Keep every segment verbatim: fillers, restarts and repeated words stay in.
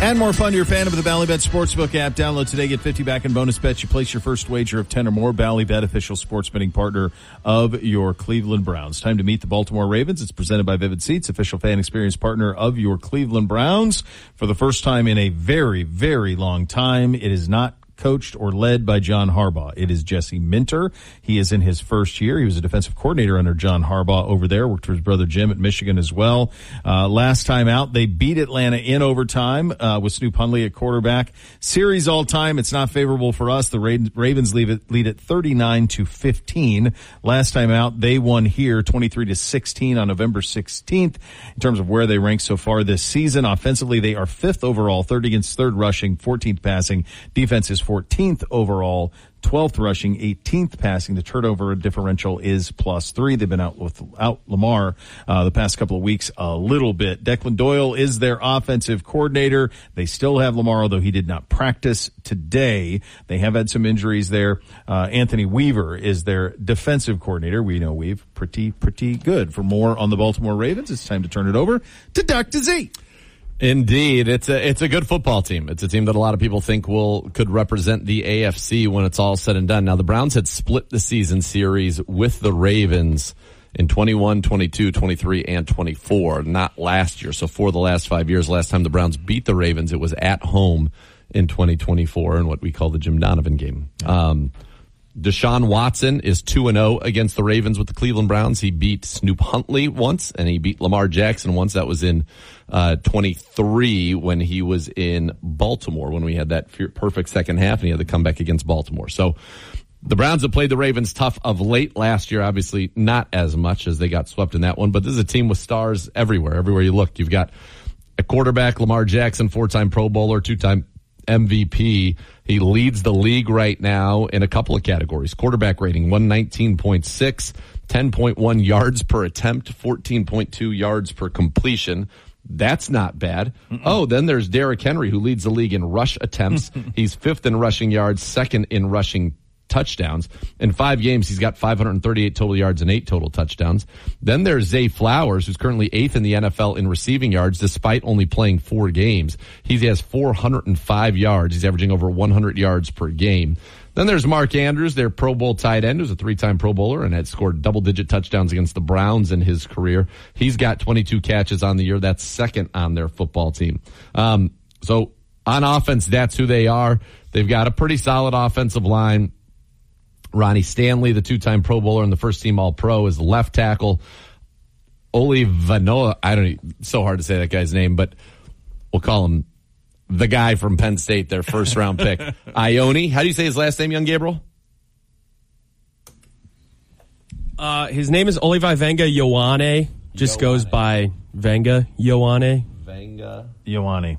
And more fun to your fan of the Ballybet Sportsbook app. Download today. Get fifty back in bonus bets. You place your first wager of ten or more. Ballybet, official sports betting partner of your Cleveland Browns. Time to meet the Baltimore Ravens. It's presented by Vivid Seats, official fan experience partner of your Cleveland Browns. For the first time in a very, very long time, it is not coached or led by John Harbaugh. It is Jesse Minter. He is in his first year. He was a defensive coordinator under John Harbaugh over there, worked for his brother Jim at Michigan as well. Uh, last time out, they beat Atlanta in overtime uh, with Snoop Hundley at quarterback. Series all time, it's not favorable for us. The Ravens lead it, lead it thirty-nine to fifteen. Last time out, they won here twenty-three to sixteen on November sixteenth. In terms of where they rank so far this season, offensively, they are fifth overall, third against third rushing, fourteenth passing. Defense is fourteenth overall, twelfth rushing, eighteenth passing. The turnover differential is plus three. They've been out without Lamar uh, the past couple of weeks a little bit. Declan Doyle is their offensive coordinator. They still have Lamar, although he did not practice today. They have had some injuries there. Uh, Anthony Weaver is their defensive coordinator. We know Weave pretty, pretty good. For more on the Baltimore Ravens, it's time to turn it over to Doctor Z. Indeed, it's a it's a good football team. It's a team that a lot of people think will could represent the A F C when it's all said and done. Now, the Browns had split the season series with the Ravens in twenty-one, twenty-two, twenty-three, and twenty-four, not last year. So for the last five years, last time the Browns beat the Ravens, it was at home in twenty twenty-four in what we call the Jim Donovan game. Um, Deshaun Watson is two and oh against the Ravens with the Cleveland Browns. He beat Snoop Huntley once, and he beat Lamar Jackson once. That was in uh twenty-three when he was in Baltimore, when we had that perfect second half, and he had to come back against Baltimore. So the Browns have played the Ravens tough of late. Last year, obviously not as much, as they got swept in that one. But this is a team with stars everywhere. Everywhere you look, you've got a quarterback, Lamar Jackson, four-time Pro Bowler, two-time M V P. He leads the league right now in a couple of categories. Quarterback rating, one nineteen point six, ten point one yards per attempt, fourteen point two yards per completion. That's not bad. Mm-mm. Oh, then there's Derrick Henry, who leads the league in rush attempts. He's fifth in rushing yards, second in rushing touchdowns. In five games, he's got five hundred thirty-eight total yards and eight total touchdowns. Then there's Zay Flowers, who's currently eighth in the N F L in receiving yards, despite only playing four games. He has four hundred five yards. He's averaging over one hundred yards per game. Then there's Mark Andrews, their Pro Bowl tight end, who's a three-time Pro Bowler and had scored double-digit touchdowns against the Browns in his career. He's got twenty-two catches on the year. That's second on their football team. Um, so on offense, that's who they are. They've got a pretty solid offensive line. Ronnie Stanley, the two-time Pro Bowler and the first-team All-Pro, is the left tackle. Oli Vanoa, I don't know, it's so hard to say that guy's name, but we'll call him the guy from Penn State, their first-round pick. Ione, how do you say his last name, young Gabriel? Uh, his name is Olivi Venga Ioane. Just Ioane. Goes by Venga Ioane. Venga. Ioane.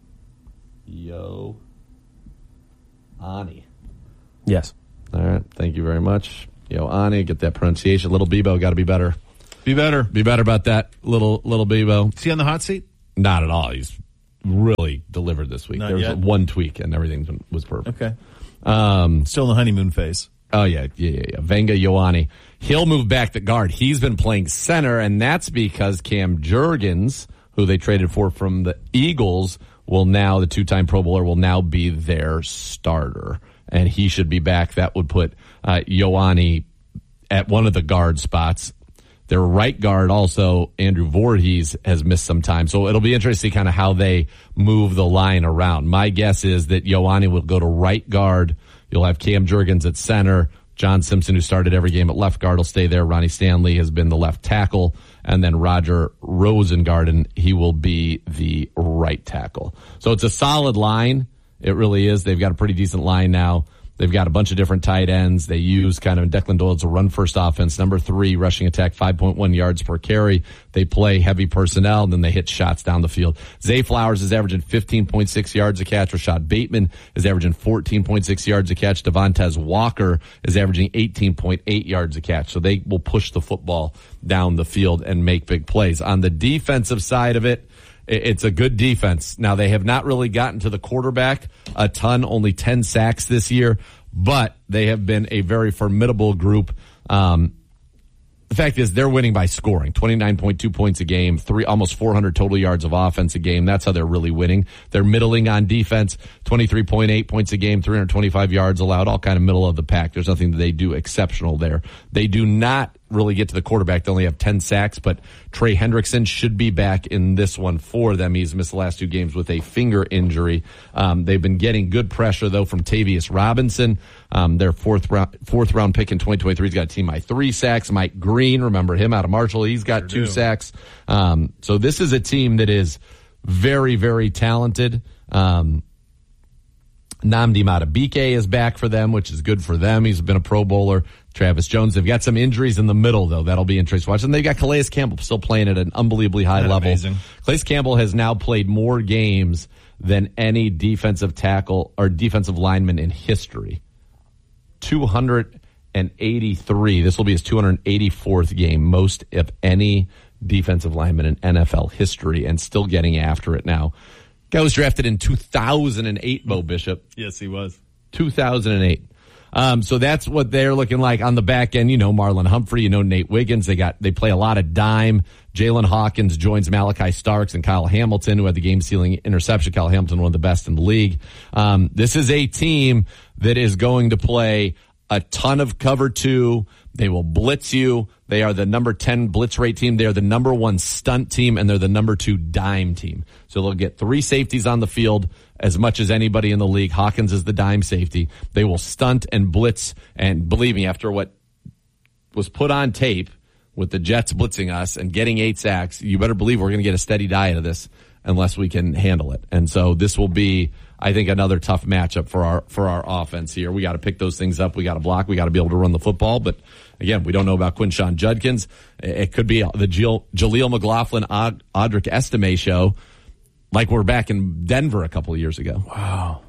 Ioane. Yes. All right. Thank you very much. Ioane, get that pronunciation. Little Bebo got to be better. Be better. Be better about that, little little Bebo. Is he on the hot seat? Not at all. He's really delivered this week. Not there was yet. one tweak, and everything was perfect. Okay. Um, Still in the honeymoon phase. Oh, yeah, yeah, yeah, yeah. Venga Ioane. He'll move back to guard. He's been playing center, and that's because Cam Jurgens, who they traded for from the Eagles, will now, the two-time Pro Bowler, will now be their starter. And he should be back. That would put uh, Ioane at one of the guard spots. Their right guard also, Andrew Voorhees, has missed some time. So it'll be interesting kind of how they move the line around. My guess is that Ioane will go to right guard. You'll have Cam Jurgens at center. John Simpson, who started every game at left guard, will stay there. Ronnie Stanley has been the left tackle. And then Roger Rosengarten, he will be the right tackle. So it's a solid line. It really is. They've got a pretty decent line now. They've got a bunch of different tight ends. They use kind of Declan Doyle as a run-first offense. Number three, rushing attack, five point one yards per carry. They play heavy personnel, and then they hit shots down the field. Zay Flowers is averaging fifteen point six yards a catch. Rashad Bateman is averaging fourteen point six yards a catch. Devontae Walker is averaging eighteen point eight yards a catch. So they will push the football down the field and make big plays. On the defensive side of it, it's a good defense. Now, they have not really gotten to the quarterback a ton, only ten sacks this year, but they have been a very formidable group. Um, the fact is they're winning by scoring. twenty-nine point two points a game, three almost four hundred total yards of offense a game. That's how they're really winning. They're middling on defense, twenty-three point eight points a game, three hundred twenty-five yards allowed, all kind of middle of the pack. There's nothing that they do exceptional there. They do not really get to the quarterback. They only have ten sacks, but Trey Hendrickson should be back in this one for them. He's missed the last two games with a finger injury. Um, they've been getting good pressure, though, from Tavius Robinson, um, their fourth round, fourth round pick in twenty twenty-three. He's got a team high three sacks. Mike Green, remember him out of Marshall? He's got sure two do. sacks. Um, so this is a team that is very, very talented. Um, Nnamdi Madubuike is back for them, which is good for them. He's been a Pro Bowler. Travis Jones. They've got some injuries in the middle, though. That'll be interesting to watch. And they've got Calais Campbell still playing at an unbelievably high level. Amazing. Calais Campbell has now played more games than any defensive tackle or defensive lineman in history. two hundred eighty-three. This will be his two hundred eighty-fourth game, most of any defensive lineman in N F L history, and still getting after it now. Guy was drafted in two thousand eight, Bo Bishop. Yes, he was. two thousand eight. Um, so that's what they're looking like on the back end. You know, Marlon Humphrey, you know, Nate Wiggins. They got, they play a lot of dime. Jalen Hawkins joins Malachi Starks and Kyle Hamilton, who had the game sealing interception. Kyle Hamilton, one of the best in the league. Um, this is a team that is going to play a ton of cover two. They will blitz you. They are the number ten blitz rate team. They are the number one stunt team, and they're the number two dime team. So they'll get three safeties on the field as much as anybody in the league. Hawkins is the dime safety. They will stunt and blitz, and believe me, after what was put on tape with the Jets blitzing us and getting eight sacks, you better believe we're going to get a steady diet of this unless we can handle it. And so this will be, I think, another tough matchup for our for our offense here. We got to pick those things up. We got to block. We got to be able to run the football. But again, we don't know about Quinshon Judkins. It could be the Jill, Jaleel McLaughlin, Aud- Audric Estime show, like we're back in Denver a couple of years ago. Wow.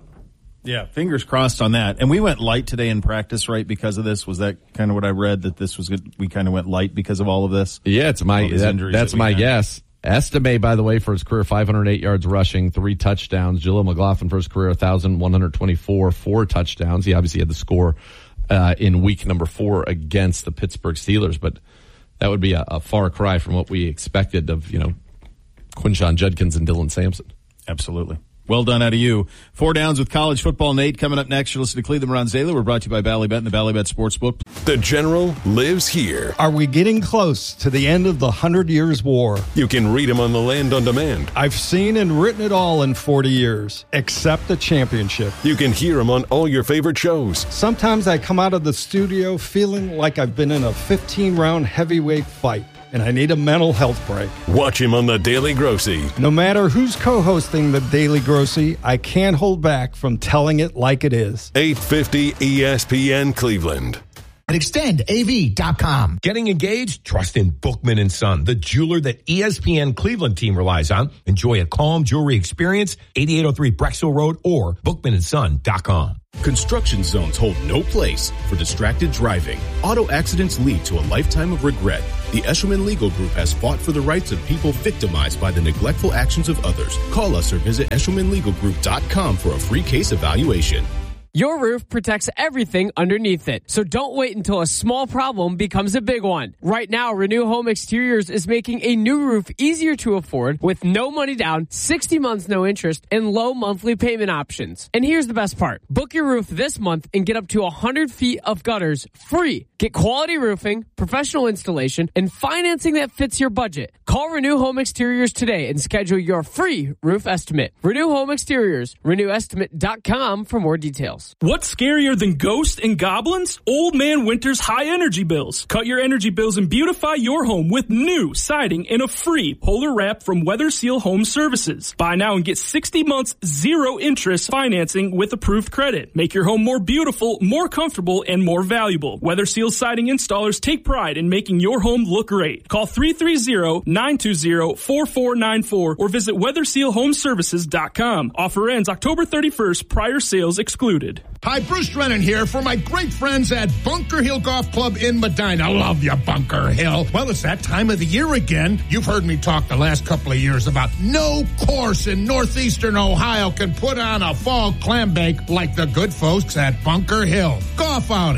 Yeah, fingers crossed on that. And we went light today in practice, right? Because of this, was that kind of what I read? That this was good? We kind of went light because of all of this. Yeah, it's my that, that's that my had. guess. Estime, by the way, for his career, five hundred eight yards rushing, three touchdowns. Jaleel McLaughlin for his career, one thousand one hundred twenty-four, four touchdowns. He obviously had the score uh, in week number four against the Pittsburgh Steelers, but that would be a, a far cry from what we expected of, you know, Quinshon Judkins and Dylan Sampson. Absolutely. Well done out of you. Four downs with college football. Nate, coming up next, you're listening to Cleveland Browns Daily. We're brought to you by Ballybet and the Ballybet Sportsbook. The General lives here. Are we getting close to the end of the Hundred Years' War? You can read him on the Land on Demand. I've seen and written it all in forty years, except the championship. You can hear him on all your favorite shows. Sometimes I come out of the studio feeling like I've been in a fifteen-round heavyweight fight, and I need a mental health break. Watch him on the Daily Grossy. No matter who's co-hosting the Daily Grossy, I can't hold back from telling it like it is. eight fifty E S P N Cleveland. At extend A V dot com. Getting engaged? Trust in Bookman and Son, the jeweler that E S P N Cleveland team relies on. Enjoy a calm jewelry experience, eighty-eight oh three Brexville Road or bookman and son dot com. Construction zones hold no place for distracted driving. Auto accidents lead to a lifetime of regret. The Eshelman Legal Group has fought for the rights of people victimized by the neglectful actions of others. Call us or visit eshelman legal group dot com for a free case evaluation. Your roof protects everything underneath it, so don't wait until a small problem becomes a big one. Right now, Renew Home Exteriors is making a new roof easier to afford with no money down, sixty months no interest, and low monthly payment options. And here's the best part. Book your roof this month and get up to one hundred feet of gutters free. Get quality roofing, professional installation, and financing that fits your budget. Call Renew Home Exteriors today and schedule your free roof estimate. Renew Home Exteriors, renew estimate dot com for more details. What's scarier than ghosts and goblins? Old Man Winter's high energy bills. Cut your energy bills and beautify your home with new siding and a free Polar Wrap from Weather Seal Home Services. Buy now and get sixty months zero interest financing with approved credit. Make your home more beautiful, more comfortable, and more valuable. Weather Seal siding installers take pride in making your home look great. Call three three zero, nine two zero, four four nine four or visit weather seal home services dot com. Offer ends October thirty-first. Prior sales excluded. Hi, Bruce Drennan here for my great friends at Bunker Hill Golf Club in Medina. Love you, Bunker Hill. Well, it's that time of the year again. You've heard me talk the last couple of years about no course in northeastern Ohio can put on a fall clam bake like the good folks at Bunker Hill. Golf outings,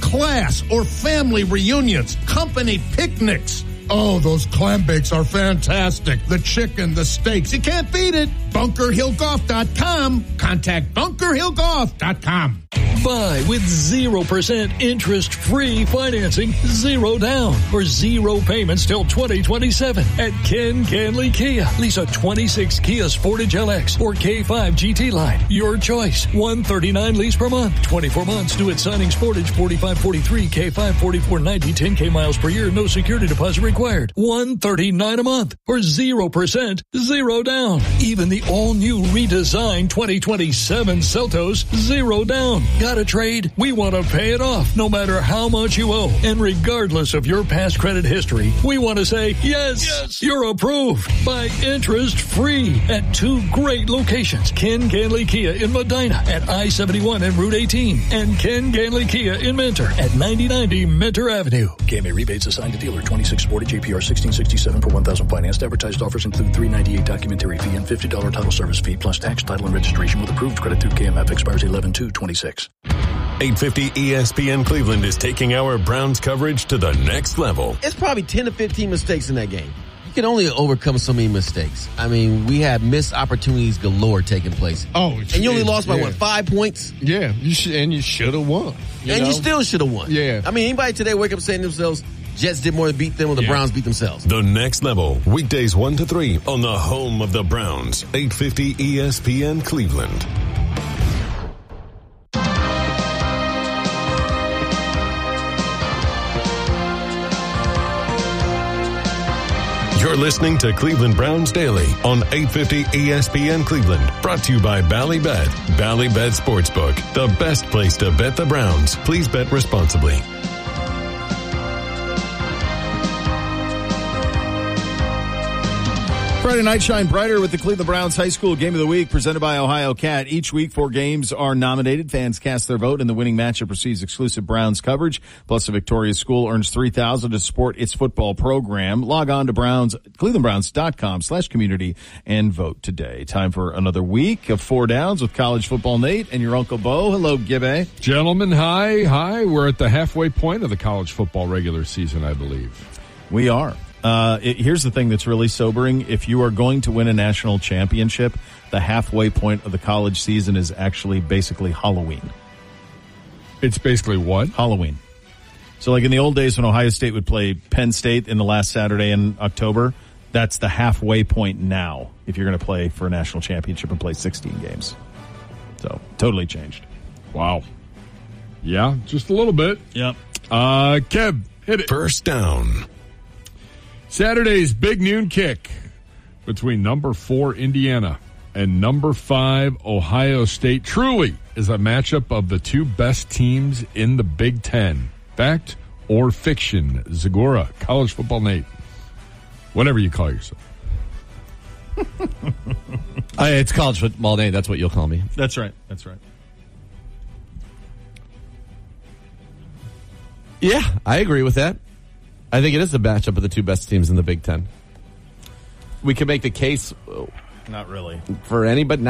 class or family reunions, company picnics. Oh, those clam bakes are fantastic. The chicken, the steaks, you can't beat it. Bunker Hill Golf dot com. Contact Bunker Hill Golf dot com. Buy with zero percent interest-free financing, zero down, or zero payments till twenty twenty-seven at Ken Canley Kia. Lease a twenty-six Kia Sportage L X or K five G T line. Your choice. one thirty-nine lease per month. twenty-four months due at signing. Sportage forty-five forty-three, K five forty-four ninety, ten K miles per year. No security deposit required. one thirty-nine a month or zero percent, zero down. Even the all-new redesigned twenty twenty-seven Seltos, zero down. Got a trade? We want to pay it off no matter how much you owe. And regardless of your past credit history, we want to say, yes, yes. You're approved by interest-free at two great locations. Ken Canley Kia in Medina at I seventy-one and Route eighteen. And Ken Canley Kia in Mentor at ninety ninety Mentor Avenue. K M A rebates assigned to dealer. twenty-six Sportage A P R sixteen sixty-seven per one thousand financed. Advertised offers include three ninety-eight documentary fee and fifty dollars title service fee plus tax, title, and registration with approved credit through K M F. Expires eleven two twenty-six. eight fifty E S P N Cleveland is taking our Browns coverage to the next level. It's probably ten to fifteen mistakes in that game. You can only overcome so many mistakes. I mean, we had missed opportunities galore taking place. Oh, and you only lost by yeah. what, five points? Yeah, you should, and you should have won. You and know? you still should have won. Yeah. I mean, anybody today wake up saying to themselves, Jets did more to beat them or the yeah. Browns beat themselves. The next level, weekdays one to three on the home of the Browns, eight fifty E S P N Cleveland. You're listening to Cleveland Browns Daily on eight fifty E S P N Cleveland. Brought to you by Ballybet. Ballybet Sportsbook, the best place to bet the Browns. Please bet responsibly. Friday night shine brighter with the Cleveland Browns High School Game of the Week presented by Ohio Cat. Each week, four games are nominated. Fans cast their vote, and the winning matchup receives exclusive Browns coverage. Plus, the victorious school earns three thousand dollars to support its football program. Log on to Browns, clevelandbrowns.com slash community and vote today. Time for another week of Four Downs with College Football Nate and your Uncle Bo. Hello, Gibby. Gentlemen, hi, hi. We're at the halfway point of the college football regular season, I believe. We are. Uh, it, here's the thing that's really sobering. If you are going to win a national championship, the halfway point of the college season is actually basically Halloween. It's basically what? Halloween. So like in the old days when Ohio State would play Penn State in the last Saturday in October, that's the halfway point now if you're going to play for a national championship and play sixteen games. So totally changed. Wow. Yeah, just a little bit. Yep. Uh, Kev, hit it. First down. Saturday's big noon kick between number four Indiana and number five Ohio State truly is a matchup of the two best teams in the Big Ten. Fact or fiction? Zagora, College Football Nate, whatever you call yourself. uh, it's College Football Nate. That's what you'll call me. That's right. That's right. Yeah, I agree with that. I think it is the matchup of the two best teams in the Big Ten. We can make the case. Not really. For anybody.